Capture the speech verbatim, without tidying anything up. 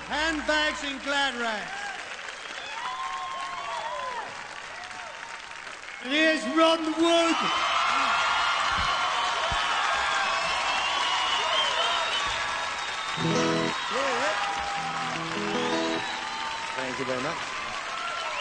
Handbags and glad rags. And here's Ron Wood. Thank you very much.